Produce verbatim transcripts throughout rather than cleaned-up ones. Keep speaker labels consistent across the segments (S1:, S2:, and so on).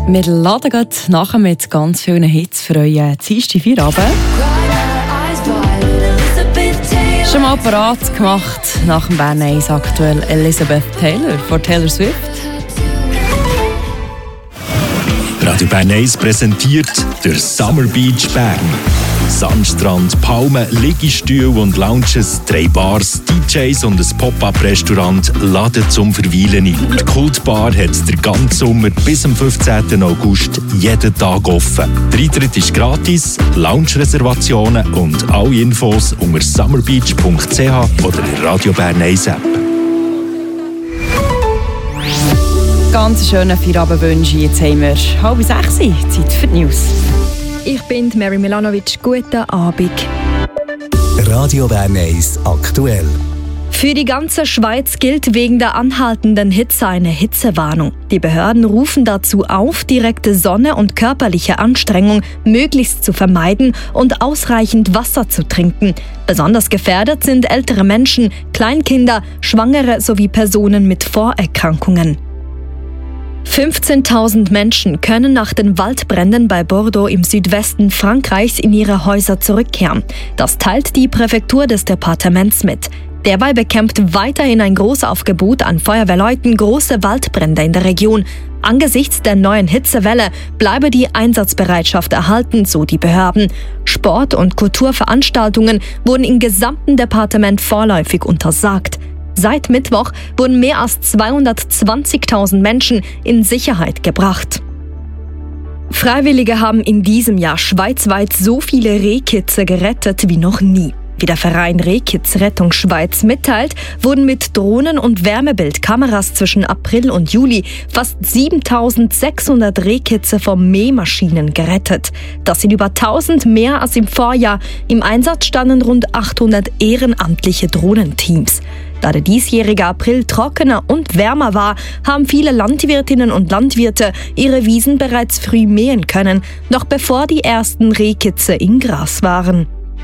S1: Wir laden gerade nachher mit ganz vielen Hits für euren Dienstag Feierabend. Schon mal parat gemacht nach dem Bern eins aktuell Elizabeth Taylor von Taylor Swift.
S2: Radio Bern eins präsentiert der Summer Beach Bern. Sandstrand, Palmen, Liegestühle und Lounges, drei Bars, D Js und ein Pop-Up-Restaurant laden zum Verweilen ein. Die Kultbar hat den ganzen Sommer bis zum fünfzehnten August jeden Tag offen. Der Eintritt ist gratis, Lounge-Reservationen und alle Infos unter summerbeach punkt c h oder der Radio Bern eins App.
S1: Ganz schönen Feierabendwünsche. Jetzt haben wir halb sechs, Zeit für die News.
S3: Ich bin Mary Milanovic. Guten Abend.
S4: Radio Bern eins aktuell.
S3: Für die ganze Schweiz gilt wegen der anhaltenden Hitze eine Hitzewarnung. Die Behörden rufen dazu auf, direkte Sonne und körperliche Anstrengung möglichst zu vermeiden und ausreichend Wasser zu trinken. Besonders gefährdet sind ältere Menschen, Kleinkinder, Schwangere sowie Personen mit Vorerkrankungen. fünfzehntausend Menschen können nach den Waldbränden bei Bordeaux im Südwesten Frankreichs in ihre Häuser zurückkehren. Das teilt die Präfektur des Departements mit. Derweil bekämpft weiterhin ein Großaufgebot an Feuerwehrleuten große Waldbrände in der Region. Angesichts der neuen Hitzewelle bleibe die Einsatzbereitschaft erhalten, so die Behörden. Sport- und Kulturveranstaltungen wurden im gesamten Departement vorläufig untersagt. Seit Mittwoch wurden mehr als zweihundertzwanzigtausend Menschen in Sicherheit gebracht. Freiwillige haben in diesem Jahr schweizweit so viele Rehkitze gerettet wie noch nie. Wie der Verein Rehkitz Rettung Schweiz mitteilt, wurden mit Drohnen und Wärmebildkameras zwischen April und Juli fast siebentausendsechshundert Rehkitze vor Mähmaschinen gerettet. Das sind über tausend mehr als im Vorjahr. Im Einsatz standen rund achthundert ehrenamtliche Drohnenteams. Da der diesjährige April trockener und wärmer war, haben viele Landwirtinnen und Landwirte ihre Wiesen bereits früh mähen können, noch bevor die ersten Rehkitze in Gras waren.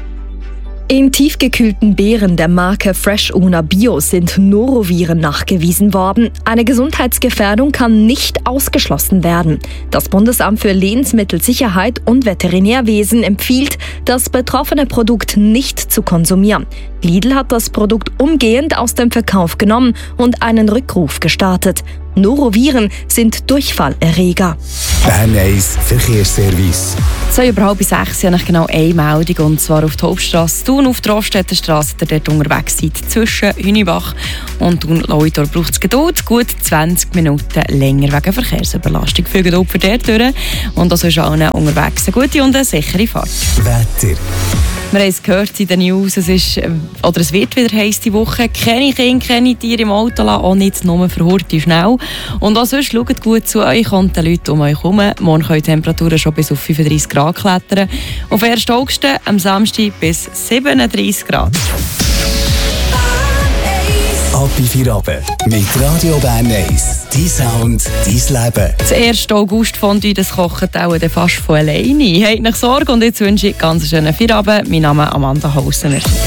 S3: In tiefgekühlten Beeren der Marke Fresh Una Bio sind Noroviren nachgewiesen worden. Eine Gesundheitsgefährdung kann nicht ausgeschlossen werden. Das Bundesamt für Lebensmittelsicherheit und Veterinärwesen empfiehlt, das betroffene Produkt nicht zu konsumieren. Lidl hat das Produkt umgehend aus dem Verkauf genommen und einen Rückruf gestartet. Noroviren sind Durchfallerreger.
S4: Bern eins Verkehrsservice.
S1: So, über halb sechs habe ich genau eine Meldung, und zwar auf der Hauptstrasse Thun, auf der Roststätterstrasse, der dort unterwegs seid. Zwischen Hünibach und Thun-Lauitor braucht es Geduld, gut zwanzig Minuten länger wegen Verkehrsüberlastung. Viel Geduld für dort durch und also ist allen unterwegs eine gute und eine sichere Fahrt.
S4: Wetter.
S1: Wir haben es gehört in den News, es ist, oder es wird wieder heiß die Woche. Keine Kinder, keine Tiere im Auto lassen, auch nicht nur für Hurti schnell. Und auch sonst schaut gut zu euch und den Leuten um euch herum. Morgen können die Temperaturen schon bis auf fünfunddreissig Grad klettern. Auf ersten August am Samstag bis siebenunddreissig Grad.
S4: Ab in Feierabend mit Radio Bern eins. Dein Sound, dein Leben.
S1: Das erste August Fondue, das kocht auch fast von alleine. Habt nicht Sorge und jetzt wünsche ich ganz schönen Feierabend. Mein Name ist Amanda Hausener.